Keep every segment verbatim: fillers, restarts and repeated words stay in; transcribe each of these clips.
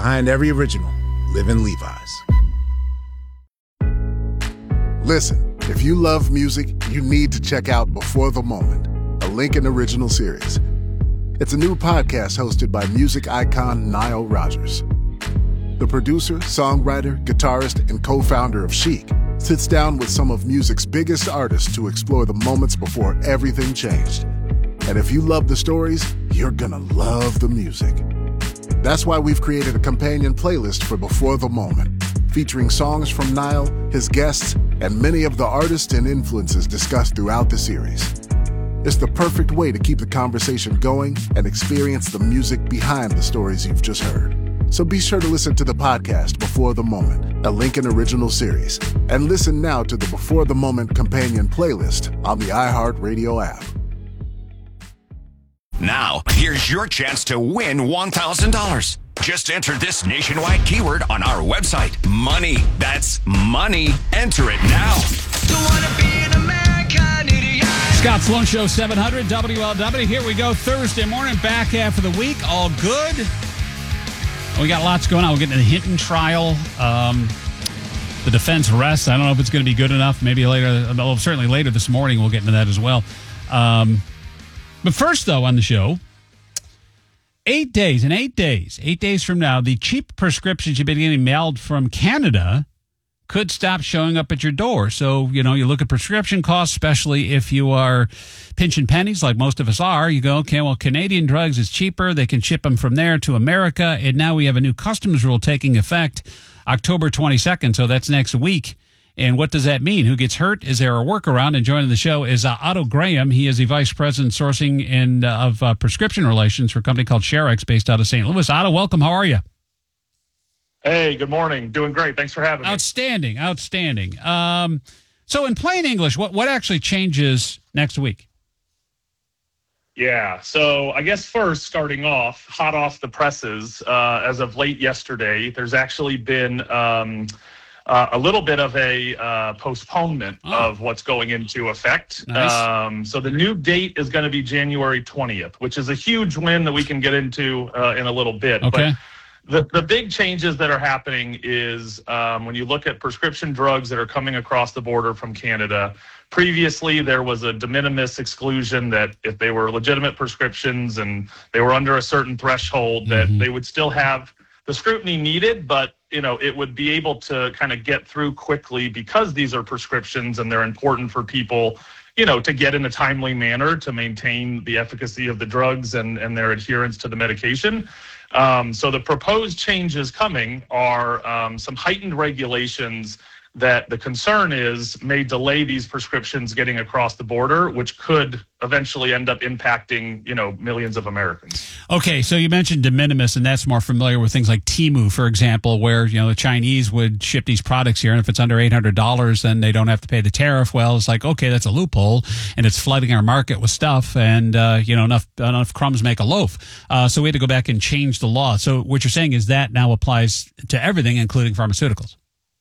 behind every original live in Levi's. Listen, if you love music, you need to check out Before the Moment, a Lincoln original series. It's a new podcast hosted by music icon Nile Rodgers. The producer, songwriter, guitarist, and co-founder of Chic sits down with some of music's biggest artists to explore the moments before everything changed. And if you love the stories, you're gonna love the music. That's why we've created a companion playlist for Before the Moment, featuring songs from Nile, his guests, and many of the artists and influences discussed throughout the series. It's the perfect way to keep the conversation going and experience the music behind the stories you've just heard. So be sure to listen to the podcast Before the Moment, a Lincoln original series, and listen now to the Before the Moment companion playlist on the iHeartRadio app. Now, here's your chance to win one thousand dollars. Just enter this nationwide keyword on our website. Money. That's money. Enter it now. Don't wanna be an American idiot. Scott Sloan Show, seven hundred W L W. Here we go, Thursday morning, back half of the week. All good. We got lots going on. We're getting to the Hinton trial. Um, the defense rests. I don't know if it's going to be good enough. Maybe later, well, certainly later this morning, we'll get into that as well. Um, but first, though, on the show, eight days, in eight days, eight days from now, the cheap prescriptions you've been getting mailed from Canada could stop showing up at your door. So, you know, you look at prescription costs, especially if you are pinching pennies like most of us are. You go, okay, well, Canadian drugs is cheaper. They can ship them from there to America. And now we have a new customs rule taking effect October twenty-second. So that's next week. And what does that mean? Who gets hurt? Is there a workaround? And joining the show is uh, Otto Graham. He is the Vice President Sourcing and uh, of uh, Prescription Relations for a company called Sharex based out of Saint Louis. Otto, welcome. How are you? Hey, good morning. Doing great. Thanks for having me. Outstanding, outstanding. Um, so in plain English, what, what actually changes next week? Yeah, so I guess first, starting off, hot off the presses, uh, as of late yesterday, there's actually been um, uh, a little bit of a uh, postponement oh. of what's going into effect. Nice. Um, so the new date is going to be January twentieth, which is a huge win that we can get into uh, in a little bit. Okay. But The the big changes that are happening is um, when you look at prescription drugs that are coming across the border from Canada. Previously, there was a de minimis exclusion that if they were legitimate prescriptions and they were under a certain threshold, that mm-hmm. they would still have the scrutiny needed, but you know it would be able to kind of get through quickly because these are prescriptions and they're important for people, you know, to get in a timely manner to maintain the efficacy of the drugs and, and their adherence to the medication. Um, so the proposed changes coming are um, some heightened regulations that the concern is may delay these prescriptions getting across the border, which could eventually end up impacting, you know, millions of Americans. Okay, so you mentioned de minimis, and that's more familiar with things like Temu, for example, where, you know, the Chinese would ship these products here, and if it's under eight hundred dollars, then they don't have to pay the tariff. Well, it's like, okay, that's a loophole, and it's flooding our market with stuff, and, uh, you know, enough enough crumbs make a loaf. Uh, so we had to go back and change the law. So what you're saying is that now applies to everything, including pharmaceuticals.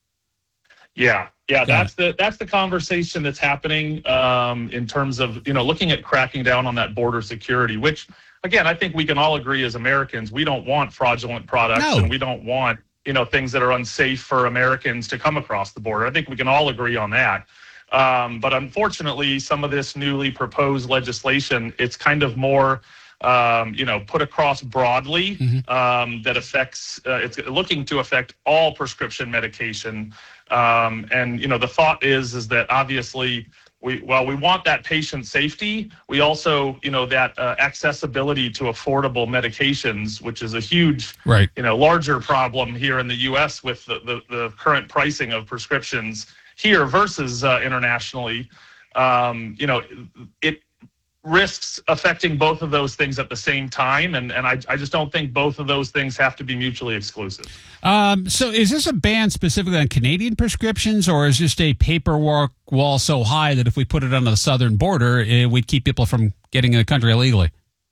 Yeah, yeah, Got that's it. the that's the conversation that's happening um, in terms of, you know, looking at cracking down on that border security, which, again, I think we can all agree as Americans, we don't want fraudulent products No. and we don't want, you know, things that are unsafe for Americans to come across the border. I think we can all agree on that. Um, but unfortunately, some of this newly proposed legislation, it's kind of more Um, you know, put across broadly Mm-hmm. um, that affects, uh, it's looking to affect all prescription medication. Um, and, you know, the thought is, is that obviously we, while we want that patient safety, we also, you know, that uh, accessibility to affordable medications, which is a huge, Right. you know, larger problem here in the U S with the, the, the current pricing of prescriptions here versus uh, internationally. Um, you know, it, risks affecting both of those things at the same time. And, and I, I just don't think both of those things have to be mutually exclusive. Um, so is this a ban specifically on Canadian prescriptions, or is just a paperwork wall so high that if we put it on the southern border, it, we'd keep people from getting in the country illegally?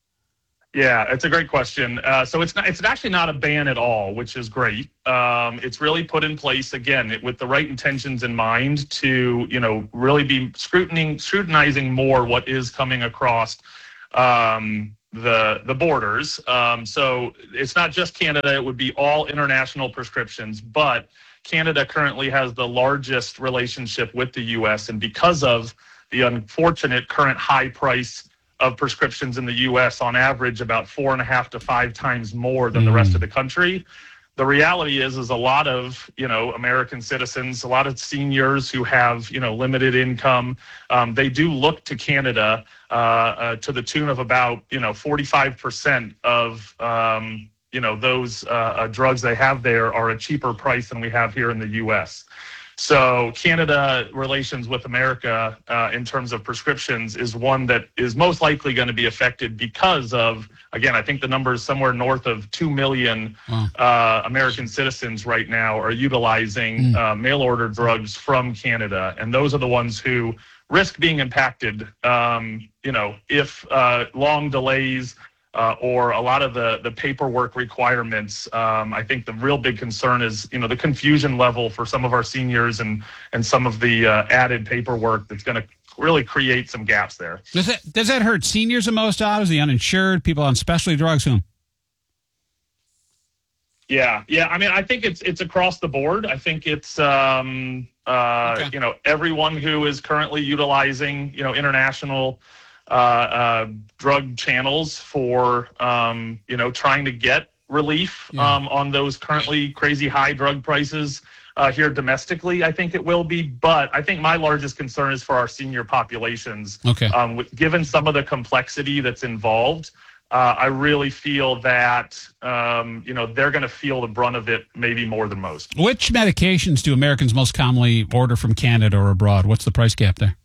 Yeah, it's a great question. Uh, so it's not, it's actually not a ban at all, which is great. Um, it's really put in place, again, it, with the right intentions in mind to, you know, really be scrutinizing, scrutinizing more what is coming across um, the the borders. Um, so it's not just Canada; it would be all international prescriptions. But Canada currently has the largest relationship with the U S, and because of the unfortunate current high price of prescriptions in the U S, on average about four and a half to five times more than mm. the rest of the country. The reality is, is a lot of, you know, American citizens, a lot of seniors who have, you know, limited income, um, they do look to Canada uh, uh, to the tune of about, you know, forty-five percent of, um, you know, those uh, uh, drugs they have there are a cheaper price than we have here in the U S. So Canada relations with America uh, in terms of prescriptions is one that is most likely going to be affected because of, again, I think the number is somewhere north of two million wow. uh, American citizens right now are utilizing mm. uh, mail order drugs from Canada. And those are the ones who risk being impacted, um, you know, if uh, long delays Uh, or a lot of the, the paperwork requirements. Um, I think the real big concern is, you know, the confusion level for some of our seniors and, and some of the uh, added paperwork that's going to really create some gaps there. Does that, does that hurt seniors the most, Oz? The uninsured, people on specialty drugs? Whom? Yeah, yeah. I mean, I think it's it's across the board. I think it's, um, uh, okay. you know, everyone who is currently utilizing, you know, international Uh, uh, drug channels for, um, you know, trying to get relief yeah. um, on those currently crazy high drug prices uh, here domestically. I think it will be, but I think my largest concern is for our senior populations. Okay. Um, with, given some of the complexity that's involved, uh, I really feel that, um, you know, they're going to feel the brunt of it maybe more than most. Which medications do Americans most commonly order from Canada or abroad? What's the price gap there?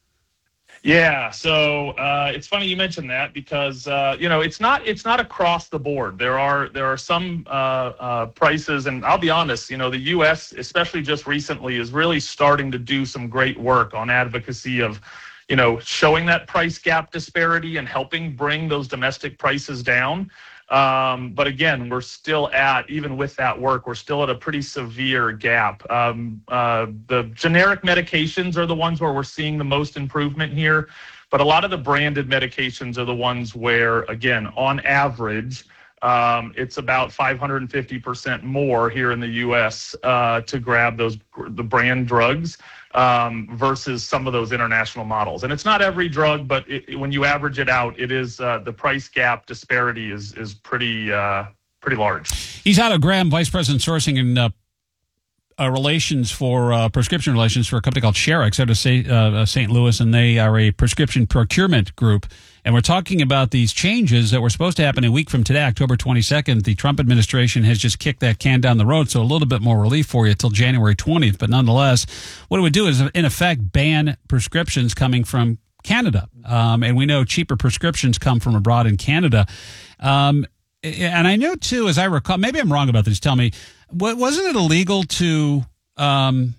Yeah, so uh, it's funny you mentioned that because uh, you know it's not it's not across the board. There are there are some uh, uh, prices, and I'll be honest, you know, the U S, especially just recently, is really starting to do some great work on advocacy of, you know, showing that price gap disparity and helping bring those domestic prices down. Um, but again, we're still at, even with that work, we're still at a pretty severe gap. Um, uh, the generic medications are the ones where we're seeing the most improvement here. But a lot of the branded medications are the ones where, again, on average, um, it's about five hundred fifty percent more here in the U S uh, to grab those the brand drugs um, versus some of those international models. And it's not every drug, but it, when you average it out, it is uh, the price gap disparity is is pretty uh, pretty large. He's Otto Graham, Vice President Sourcing and uh, uh, Relations for uh, Prescription Relations for a company called Sharex out of Saint Uh, Saint Louis, and they are a prescription procurement group. And we're talking about these changes that were supposed to happen a week from today, October twenty-second. The Trump administration has just kicked that can down the road, so a little bit more relief for you until January twentieth. But nonetheless, what it would do is, in effect, ban prescriptions coming from Canada. Um, and we know cheaper prescriptions come from abroad in Canada. Um, and I know, too, as I recall, maybe I'm wrong about this, tell me, wasn't it illegal to um,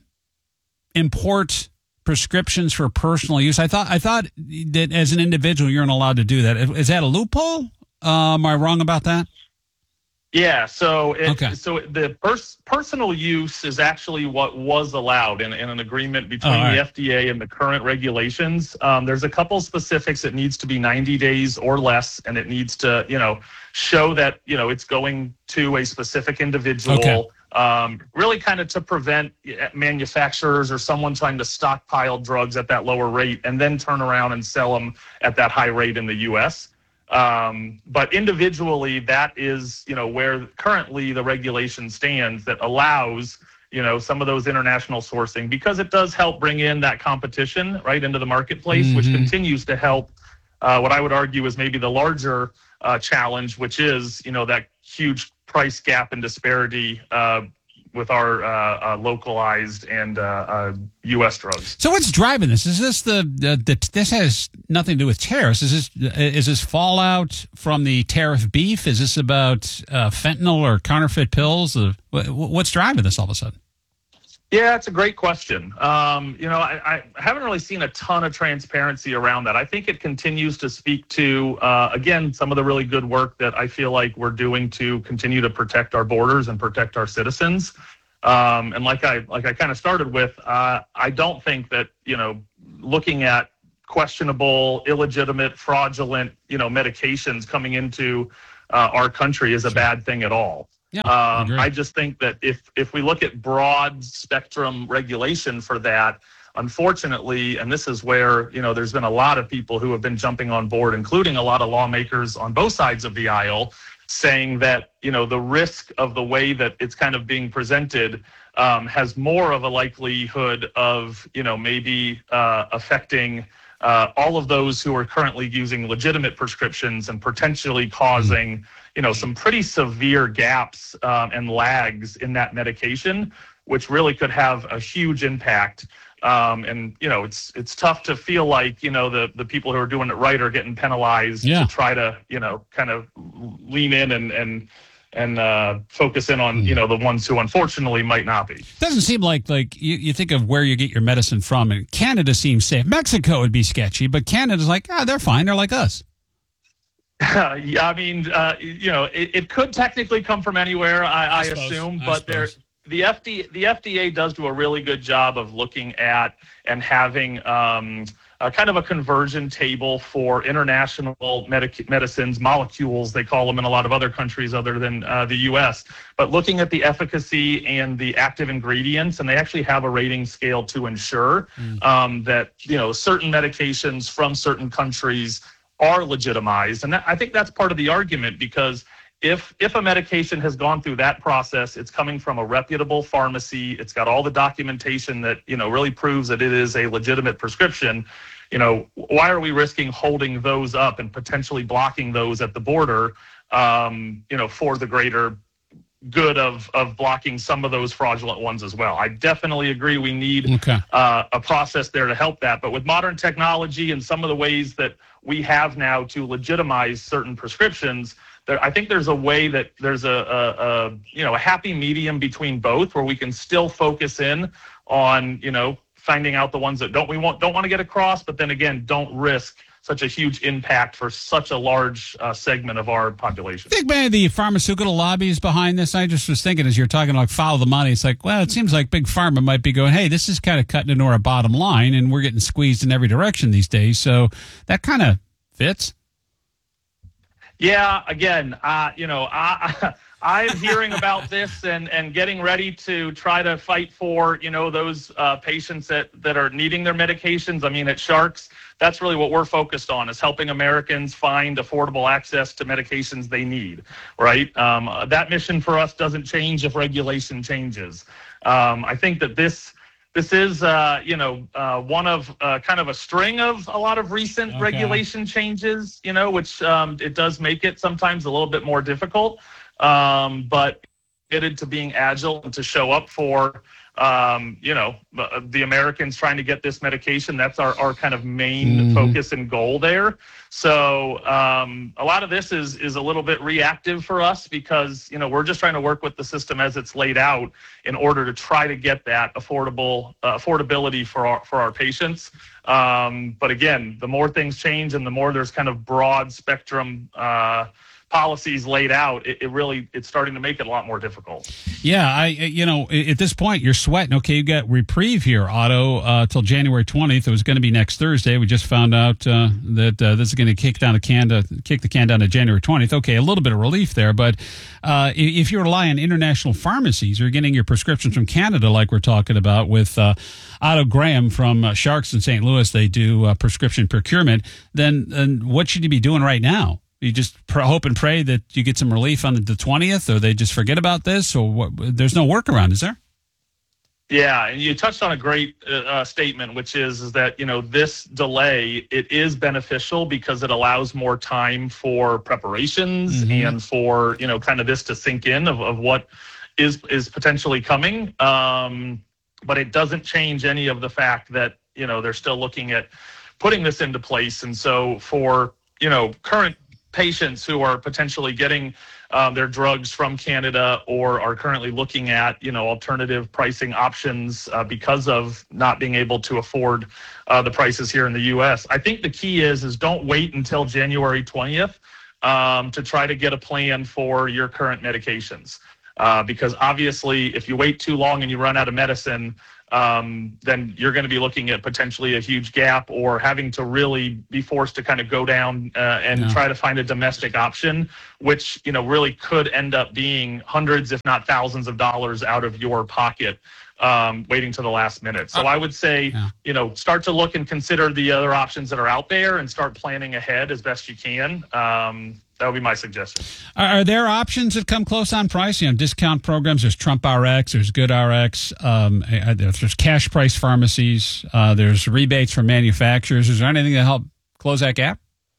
import prescriptions for personal use? I thought I thought that as an individual, you're not allowed to do that. Is that a loophole? Uh, am I wrong about that? Yeah. So, it, okay. so the pers- personal use is actually what was allowed in, in an agreement between oh, right. the F D A and the current regulations. Um, there's a couple specifics. It needs to be ninety days or less, and it needs to, you know, show that, you know, it's going to a specific individual. Okay. Um, really kind of to prevent manufacturers or someone trying to stockpile drugs at that lower rate and then turn around and sell them at that high rate in the U S. Um, but individually, that is, you know, where currently the regulation stands that allows, you know, some of those international sourcing, because it does help bring in that competition right into the marketplace, mm-hmm. which continues to help uh, what I would argue is maybe the larger uh, challenge, which is, you know, that huge price gap and disparity uh, with our uh, uh, localized and uh, uh, U S drugs. So what's driving this? Is this the, the, the this has nothing to do with tariffs? Is this is this fallout from the tariff beef? Is this about uh, fentanyl or counterfeit pills? Uh, what's driving this all of a sudden? Yeah, it's a great question. Um, you know, I, I haven't really seen a ton of transparency around that. I think it continues to speak to, uh, again, some of the really good work that I feel like we're doing to continue to protect our borders and protect our citizens. Um, and like I like I kind of started with, uh, I don't think that, you know, looking at questionable, illegitimate, fraudulent, you know, medications coming into uh, our country is a Sure. bad thing at all. Yeah, I Um, agree. I just think that if if we look at broad spectrum regulation for that, unfortunately, and this is where, you know, there's been a lot of people who have been jumping on board, including a lot of lawmakers on both sides of the aisle, saying that, you know, the risk of the way that it's kind of being presented um, has more of a likelihood of, you know, maybe uh, affecting uh, all of those who are currently using legitimate prescriptions and potentially causing, you know, some pretty severe gaps um, and lags in that medication, which really could have a huge impact. Um, and, you know, it's it's tough to feel like, you know, the, the people who are doing it right are getting penalized Yeah. to try to, you know, kind of lean in and and and uh, focus in on, you know, the ones who unfortunately might not be. Doesn't seem like like you, you think of where you get your medicine from, and Canada seems safe. Mexico would be sketchy, but Canada's like, ah, they're fine. They're like us. Yeah, I mean, uh, you know, it, it could technically come from anywhere, I, I, suppose, assume, I but there, suppose. the F D A, the F D A does do a really good job of looking at and having um, a kind of a conversion table for international medic- medicines, molecules, they call them in a lot of other countries other than uh, the U S, but looking at the efficacy and the active ingredients, and they actually have a rating scale to ensure Mm. um, that, you know, certain medications from certain countries are legitimized. And that, I think that's part of the argument, because if if a medication has gone through that process, it's coming from a reputable pharmacy, it's got all the documentation that, you know, really proves that it is a legitimate prescription, you know, why are we risking holding those up and potentially blocking those at the border, um, you know, for the greater good of of blocking some of those fraudulent ones as well? I definitely agree we need Okay. uh, a process there to help that. But with modern technology and some of the ways that we have now to legitimize certain prescriptions, there, I think there's a way that there's a, a, a you know a happy medium between both, where we can still focus in on, you know, finding out the ones that don't we want don't want to get across, but then again, don't risk such a huge impact for such a large uh, segment of our population. I think maybe the pharmaceutical lobby is behind this. I just was thinking, as you're talking like follow the money, it's like, well, it seems like Big Pharma might be going, hey, this is kind of cutting into our bottom line, and we're getting squeezed in every direction these days. So that kind of fits. Yeah, again, uh, you know, I, I'm hearing about this and, and getting ready to try to fight for, you know, those uh, patients that, that are needing their medications. I mean, at Sharks, that's really what we're focused on, is helping Americans find affordable access to medications they need, right? Um, that mission for us doesn't change if regulation changes. Um, I think that this This is, uh, you know, uh, one of uh, kind of a string of a lot of recent Okay. regulation changes, you know, which um, it does make it sometimes a little bit more difficult, um, but committed to being agile and to show up for, um, you know, uh, the Americans trying to get this medication. That's our, our kind of main Mhm. focus and goal there. So um, a lot of this is is a little bit reactive for us, because, you know, we're just trying to work with the system as it's laid out in order to try to get that affordable uh, affordability for our for our patients. Um, but again, the more things change and the more there's kind of broad spectrum uh, policies laid out, it, it really it's starting to make it a lot more difficult. Yeah, I you know at this point you're sweating. Okay, you got reprieve here, Otto, uh, till January twentieth. It was going to be next Thursday. We just found out uh, that uh, this is going to kick down the can to kick the can down to January twentieth. Okay, a little bit of relief there, but uh, if you rely on international pharmacies or getting your prescriptions from Canada, like we're talking about with uh, Otto Graham from uh, Sharks in Saint Louis, they do uh, prescription procurement. Then, then what should you be doing right now? You just pr- hope and pray that you get some relief on the, the twentieth, or they just forget about this, or what? There's no workaround, is there? Yeah, and you touched on a great uh, statement, which is, is that, you know, this delay, it is beneficial because it allows more time for preparations Mhm. and for, you know, kind of this to sink in of, of what is is potentially coming. Um, but it doesn't change any of the fact that, you know, they're still looking at putting this into place. And so for, you know, current patients who are potentially getting um, their drugs from Canada or are currently looking at, you know, alternative pricing options uh, because of not being able to afford uh, the prices here in the U S. I think the key is, is don't wait until January twentieth um, to try to get a plan for your current medications. Uh, because obviously, if you wait too long and you run out of medicine, um, then you're going to be looking at potentially a huge gap or having to really be forced to kind of go down uh, and Yeah. try to find a domestic option, which, you know, really could end up being hundreds, if not thousands of dollars out of your pocket, um, waiting to the last minute. So Uh, I would say, yeah. you know, start to look and consider the other options that are out there and start planning ahead as best you can. Um, that would be my suggestion. Are, are there options that come close on price? You know, discount programs. There's Trump R X. There's Good R X. Um, uh, there's cash price pharmacies. Uh, there's rebates from manufacturers. Is there anything to help close that gap?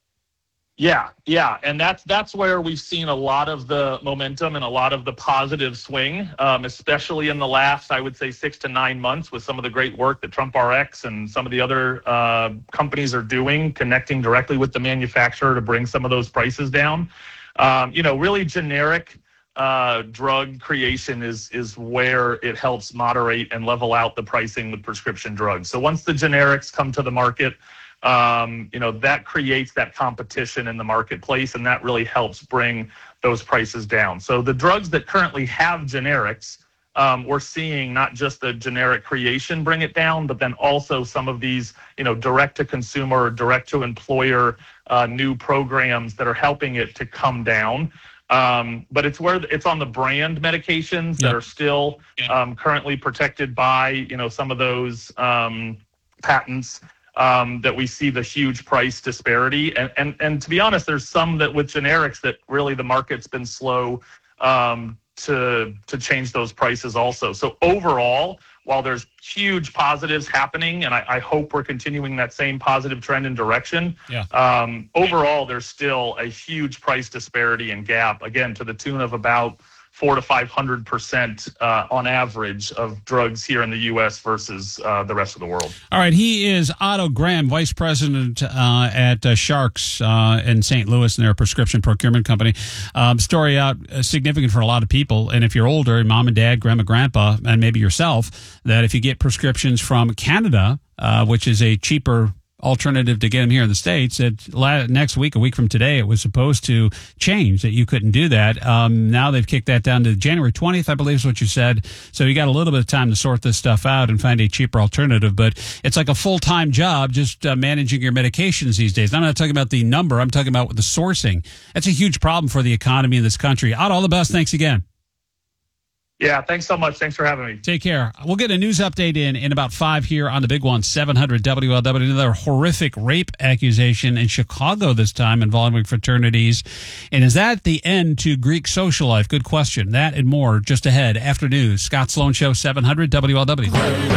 Yeah, yeah, and that's that's where we've seen a lot of the momentum and a lot of the positive swing, um, especially in the last, I would say, six to nine months with some of the great work that Trump R X and some of the other uh, companies are doing, connecting directly with the manufacturer to bring some of those prices down. Um, you know, really generic uh, drug creation is is where it helps moderate and level out the pricing with prescription drugs. So once the generics come to the market, Um, you know, that creates that competition in the marketplace, and that really helps bring those prices down. So the drugs that currently have generics, um, we're seeing not just the generic creation bring it down, but then also some of these, you know, direct-to-consumer, direct-to-employer uh, new programs that are helping it to come down. Um, but it's where it's on the brand medications that Yep. are still um, currently protected by, you know, some of those um, patents. Um, that we see the huge price disparity. And, and and to be honest, there's some that with generics that really the market's been slow um, to to change those prices also. So overall, while there's huge positives happening, and I, I hope we're continuing that same positive trend and direction, Yeah. um, overall, there's still a huge price disparity and gap, again, to the tune of about four to five hundred percent uh, on average of drugs here in the U S versus uh, the rest of the world. All right. He is Otto Graham, vice president uh, at uh, Sharks uh, in Saint Louis, and their prescription procurement company. Um, story out uh, significant for a lot of people. And if you're older, mom and dad, grandma, grandpa, and maybe yourself, that if you get prescriptions from Canada, uh, which is a cheaper alternative to get them here in the States, that la- next week, a week from today, it was supposed to change, that you couldn't do that. Um, now they've kicked that down to January twentieth, I believe is what you said. So you got a little bit of time to sort this stuff out and find a cheaper alternative. But it's like a full-time job just uh, managing your medications these days. I'm not talking about the number. I'm talking about the sourcing. That's a huge problem for the economy in this country. Otto, all the best. Thanks again. Yeah, thanks so much. Thanks for having me. Take care. We'll get a news update in in about five here on the big one, seven hundred W L W. Another horrific rape accusation in Chicago this time involving fraternities. And is that the end to Greek social life? Good question. That and more just ahead after news. Scott Sloan Show, seven hundred W L W.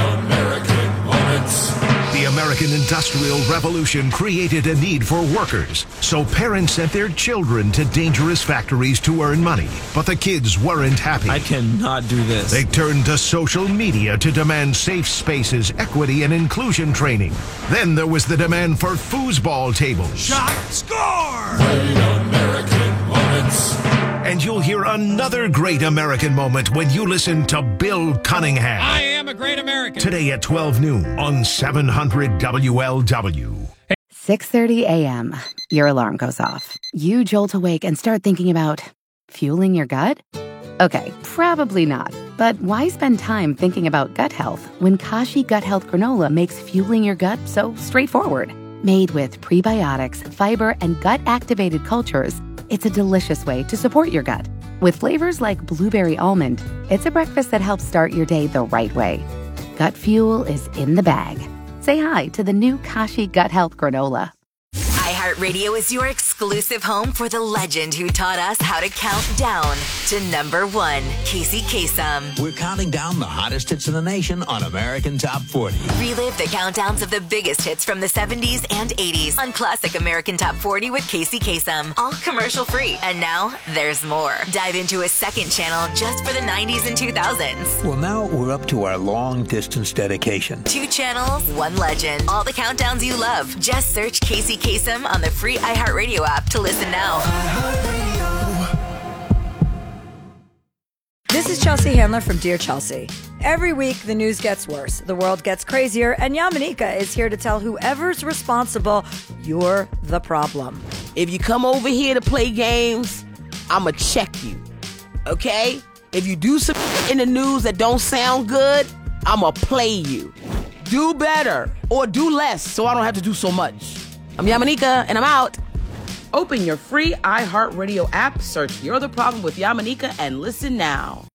The American Industrial Revolution created a need for workers, so parents sent their children to dangerous factories to earn money. But the kids weren't happy. I cannot do this. They turned to social media to demand safe spaces, equity, and inclusion training. Then there was the demand for foosball tables. Shot, score! Great American moments. And you'll hear another great American moment when you listen to Bill Cunningham. I am a great American. Today at twelve noon on seven hundred W L W. six thirty a.m. Your alarm goes off. You jolt awake and start thinking about fueling your gut? Okay, probably not. But why spend time thinking about gut health when Kashi Gut Health Granola makes fueling your gut so straightforward? Made with prebiotics, fiber, and gut-activated cultures, it's a delicious way to support your gut. With flavors like blueberry almond, it's a breakfast that helps start your day the right way. Gut fuel is in the bag. Say hi to the new Kashi Gut Health Granola. iHeartRadio is your exclusive home for the legend who taught us how to count down to number one, Casey Kasem. We're counting down the hottest hits in the nation on American Top forty. Relive the countdowns of the biggest hits from the seventies and eighties on Classic American Top forty with Casey Kasem. All commercial free. And now there's more. Dive into a second channel just for the nineties and two thousands. Well, now we're up to our long distance dedication. Two channels, one legend. All the countdowns you love. Just search Casey Kasem on the free iHeartRadio app to listen now. This is Chelsea Handler from Dear Chelsea. Every week, the news gets worse, the world gets crazier, and Yamanika is here to tell whoever's responsible, you're the problem. If you come over here to play games, I'ma check you, okay? If you do some in the news that don't sound good, I'ma play you. Do better or do less so I don't have to do so much. I'm Yamanika, and I'm out. Open your free iHeartRadio app, search You're the Problem with Yamanika, and listen now.